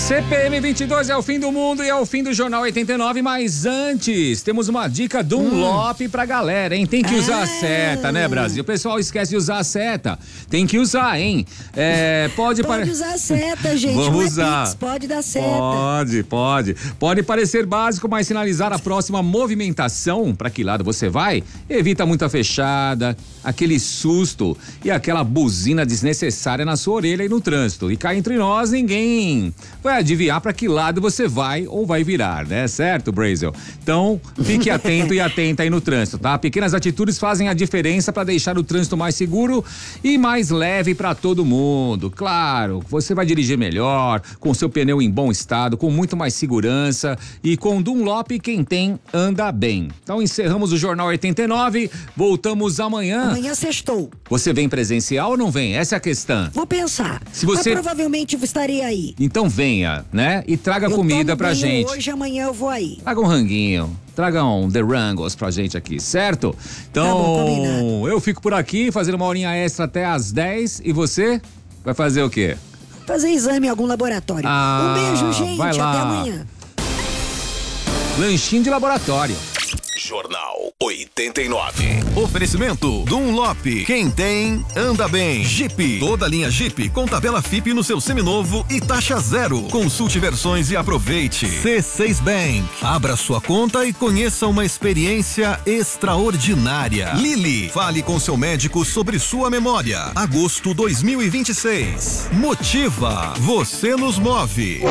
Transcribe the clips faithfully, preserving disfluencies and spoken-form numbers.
C P M vinte e dois é o fim do mundo e é o fim do Jornal oitenta e nove, mas antes temos uma dica Dunlop hum. pra galera, hein? Tem que usar ah. a seta, né, Brasil? O pessoal esquece de usar a seta. Tem que usar, hein? É, pode pode pare... usar a seta, gente. Vamos Não é usar. Pix, pode dar seta. Pode, pode. Pode parecer básico, mas sinalizar a próxima movimentação, pra que lado você vai, evita muita fechada, aquele susto e aquela buzina desnecessária na sua orelha e no trânsito. E cá entre nós, ninguém vai adivinhar para que lado você vai ou vai virar, né? Certo, Brazel? Então, fique atento e atenta aí no trânsito, tá? Pequenas atitudes fazem a diferença para deixar o trânsito mais seguro e mais leve para todo mundo. Claro, você vai dirigir melhor, com seu pneu em bom estado, com muito mais segurança e com Dunlop quem tem anda bem. Então, encerramos o Jornal oitenta e nove, voltamos amanhã. Amanhã sextou. Você vem presencial ou não vem? Essa é a questão. Vou pensar. Se você... Mas provavelmente estarei aí. Então venha, né? E traga eu comida pra gente. Hoje, amanhã eu vou aí. Traga um ranguinho, traga um The Rangos pra gente aqui, certo? Então, tá bom, eu fico por aqui fazendo uma horinha extra até às dez e você vai fazer o quê? Fazer exame em algum laboratório. Ah, um beijo, gente. Vai lá. Até amanhã. Lanchinho de laboratório. Jornal oitenta e nove. Oferecimento Dunlop. Quem tem, anda bem. Jeep. Toda linha Jeep com tabela F I P no seu seminovo e taxa zero. Consulte versões e aproveite. C seis Bank. Abra sua conta e conheça uma experiência extraordinária. Lili. Fale com seu médico sobre sua memória. Agosto dois mil e vinte e seis. Motiva. Você nos move.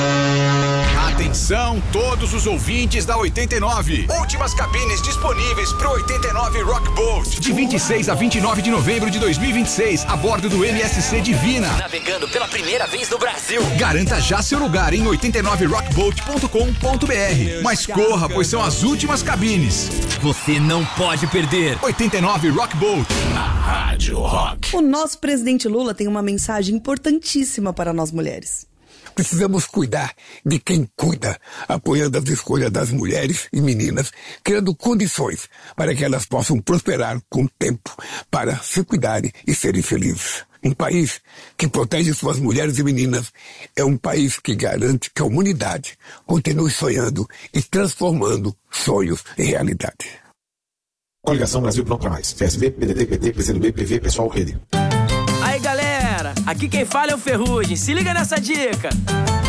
Atenção, todos os ouvintes da oitenta e nove. Últimas cabines disponíveis pro oitenta e nove Rock Boat. De vinte e seis a vinte e nove de novembro de dois mil e vinte e seis, a bordo do M S C Divina. Navegando pela primeira vez no Brasil. Garanta já seu lugar em oitenta e nove rock boat ponto com ponto b r. Mas corra, pois são as últimas cabines. Você não pode perder. oitenta e nove Rock Boat. Na Rádio Rock. O nosso presidente Lula tem uma mensagem importantíssima para nós mulheres. Precisamos cuidar de quem cuida, apoiando as escolhas das mulheres e meninas, criando condições para que elas possam prosperar com o tempo, para se cuidarem e serem felizes. Um país que protege suas mulheres e meninas é um país que garante que a humanidade continue sonhando e transformando sonhos em realidade. Coligação Brasil Pronto pra Mais. P S B, P D T, P T, P C do B, P V, Pessoal, Rede. Aí, galera, aqui quem fala é o Ferrugem. Se liga nessa dica.